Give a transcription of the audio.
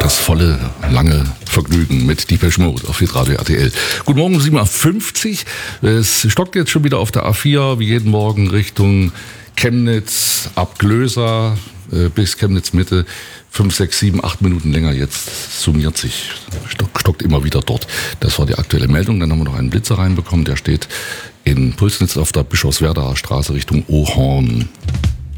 das volle, lange Vergnügen mit Depeche Mode auf Hitradio RTL. Guten Morgen, 7.50 Uhr. Es stockt jetzt schon wieder auf der A4, wie jeden Morgen Richtung Chemnitz, ab Glösa bis Chemnitz Mitte. 5, 6, 7, 8 Minuten länger jetzt summiert sich, stockt immer wieder dort. Das war die aktuelle Meldung. Dann haben wir noch einen Blitzer reinbekommen, der steht in Pulsnitz auf der Bischofswerdaer Straße Richtung Ohorn.